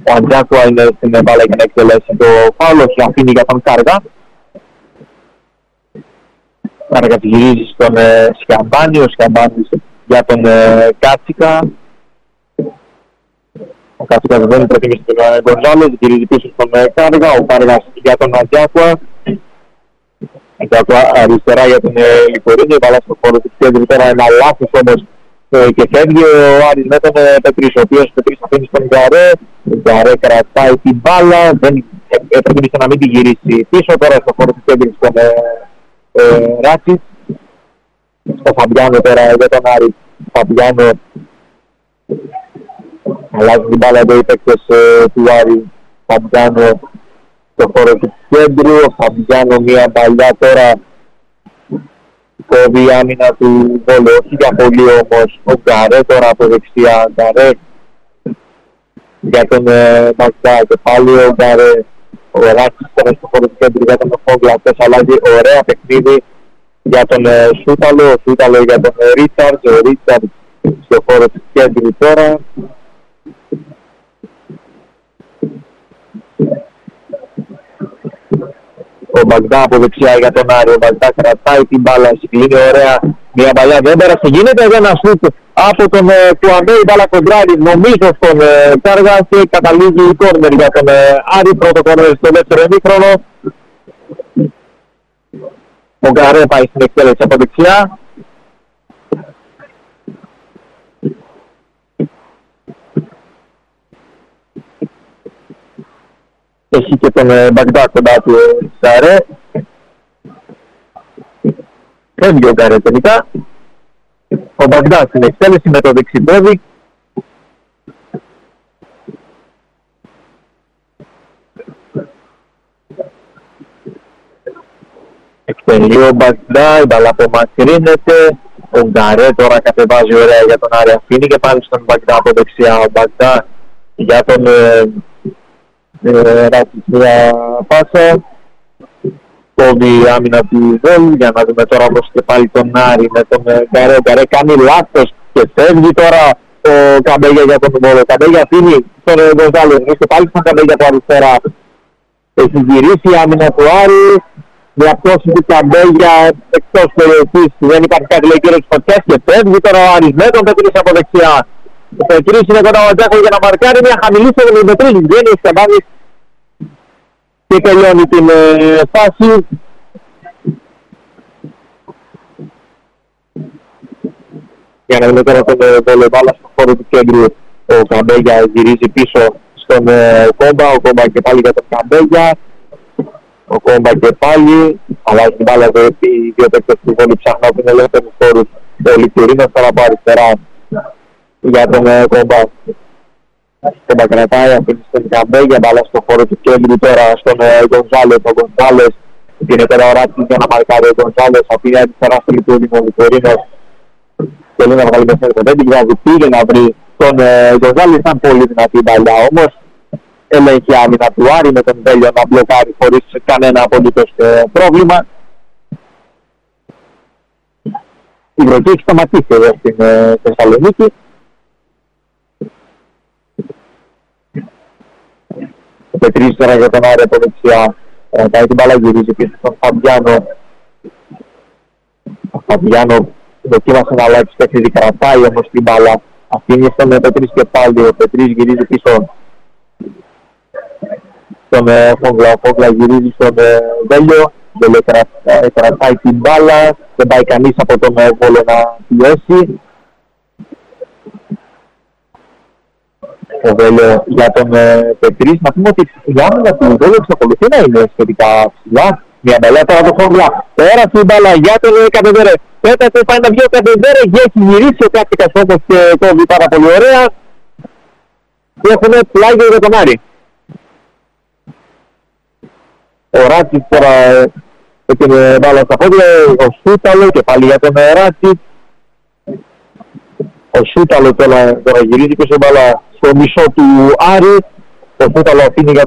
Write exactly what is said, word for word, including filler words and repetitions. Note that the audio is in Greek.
Ο Αντζάκουα είναι στην μπάλα για να εκτελέσει το φάουλ, όχι αφήνει για τον Κάργα. Κάργα τη γυρίζει στον ε, Σκαμπάνη, ο Σκαμπάνης για τον ε, Κάτσικα. Ο Κάτσικα δεν είναι προτιμήσει τον ε, Γκονζάλες, γυρίζει πίσω στον ε, Κάργα, ο Κάργας για τον Αντζάκουα. Αντζάκουα αριστερά για τον ε, Λικορίνη, η μπάλα στο χώρο του κέντρου, τώρα ένα λάθος όμως ε, και φεύγει ο Άρης με τον ε, Πετρής, ο οποίος Πετρής αφήνει στον Γκαρέ. Ο Γκαρέ κρατάει την μπάλα, δεν ε, προτιμήσει να μην τη γυρίσει πίσω, τώρα στο χώρο του κέντρου στον ε, ε, Ράτσιτ. Στο Φαμπιάνο τώρα για τον Άρη. Φαμπιάνο αλλάζει την μπάλα εδώ οι παίκτες ε, του Άρη. Φαμπιάνο στο χώρο του κέντρου. Ο Φαμπιάνο μια παλιά τώρα κόβει η άμυνα του Βόλου, όχι για πολύ όμως. Ο Γκαρέ τώρα από δεξιά. Γκαρέ για τον ε, Μαξά και πάλι ο Γκαρέ. Ο Ράτσις τώρα στο χώρο του κέντρου για τον Φόγκλα. Αυτές αλλάζει ωραία παιχνίδι για τον ε, Σούταλο. Ο Σούταλο για τον ε, Ρίτσαρτ. Ο Ρίτσαρτ στο χώρο του κέντρου τώρα. Ο Μπαγδά από δεξιά για τον Άρη. Ο Μπαγδά κρατάει την μπάλα, συγκλίνει ωραία. Μια παλιά δεν πέρασε. Γίνεται εδώ ένα σουτ από τον ε, Κουαμέ. Η μπάλα κοντράρει νομίζω στον ε, Κάργα και καταλήγει η κόρνερ για τον ε, Άρη. Πρώτο κόρνερ στο δεύτερο ημίχρονο. Ο Γκαρέ πάει στην εκτέλεση από δεξιά. Έχει και τον ε, Μπαγδά κοντά του ε, Γκαρέ. Φεύγει ο Γκαρέ τελικά. Ο Μπαγδά στην εκτέλεση με το δεξιπόδι. Εκτελεί ο Μπαγδά, η μπαλά απομακρύνεται. Ο Γκαρέ τώρα κατεβάζει ωραία για τον Άρη. Αφήνει και πάλι στον Μπαγδά από δεξιά. Ο Μπαγδά για τον ε, ε, Ράτσιτ μια πάσα. Κόβει η άμυνα του Βέλ, για να δούμε τώρα όμως και πάλι τον Άρη με τον Γκαρέ. Ο Γκαρέ κάνει λάθος και φεύγει τώρα ο Καμπέγια για τον Βόλο. Ο Καμπέγια αφήνει τον Γκονζάλες, και πάλι στον Καμπέγια από αριστερά. Έχει γυρίσει η άμυνα του Άρη. Μια πτώση του Καμπέγια εκτός περιοχής, δεν υπάρχει κάτι λέει κύριος Φωτιάς και φεύγει τώρα ο Άρης με τον Πετρής από δεξιά. Ο Πετρής είναι κοντά ο Τζάκο για να μαρκάρει μια χαμηλή στο Πετρής. Βγαίνει ο Σκαμπάνης και τελειώνει την ε, φάση. Για να δούμε τώρα τον Βολεβάλα στο χώρο του κέντρου. Ο Καμπέγια γυρίζει πίσω στον ε, Κόμπα. Ο Κόμπα και πάλι για τον Καμπέγια. Ο Κόμπα και πάλι. Αλλάζει την μπάλα εδώ οι δύο παίκτες του Βόλου ψάχνουν από την ελεύθερη χώρου. Ο Λικτουρίνος τώρα από αριστερά για τον ε, Κόμπα. Κόμπα κρατάει, αφήνει στον Καμπέγια, μπάλα στο χώρο του κέντρου τώρα στον ε, Γκονζάλες. Ο Γκονζάλες είναι τώρα ο Ράτσις για να μαρκάρει ο Γκονζάλες. Αφήνει αριστερά στο Λικτουρίνο. Ο Λικτουρίνος θέλει να βγάλει μέσα το δεν την βγάζει, πήγε να βρει τον ε, Γκονζάλες. Ήταν πολύ δυνατή μπάλα όμως. Ελέγχει άμυνα του Άρη με τον Βέλιο να μπλοκάρει χωρίς κανένα απολύτως ε, πρόβλημα. Η βροχή έχει σταματήσει εδώ στην ε, Θεσσαλονίκη. Ο Πετρής τώρα για τον Άρη από δεξιά. Ε, πάει την μπάλα, γυρίζει πίσω στον Φαμπιάνο. Ο Φαμπιάνο δοκίμασε να αλλάξει παιχνίδι, κρατάει όμως την μπάλα. Αφήνει στον ε, Πετρής και πάλι. Ο Πετρής γυρίζει πίσω στον ε, Φόγκλα. Ο Φόγκλα γυρίζει στον ε, Βέλιο. Βέλιο κρατάει, κρατάει την μπάλα. Δεν πάει κανείς από τον ε, Βόλο να πιέσει. Ο Βέλιο για τον ε, Πετρής. Να πούμε ότι η άμυνα του Βέλιο εξακολουθεί να είναι σχετικά ψηλά. Μια μπαλιά τώρα το Φόγκλα. Πέρασε η μπάλα για τον ε, Καπεδέρε. Πέτασε, πάει να βγει ο Καπεδέρε και έχει γυρίσει ο Κάτσικας όμως και κόβει πάρα πολύ ωραία. Και έχουμε πλάγιο για τον Άρη. Ο Ράτσιτ τώρα έκανε μπάλα στα πόδια. Ο Σούταλο και πάλι για τον Ράτσιτ. Ο Σούταλο τώρα, τώρα γυρίζει πίσω μπάλα στο μισό του Άρη. Ο Σούταλο αφήνει για